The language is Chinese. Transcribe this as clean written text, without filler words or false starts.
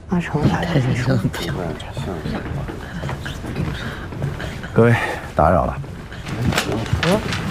阿成来了， 不行。 各位，打扰了。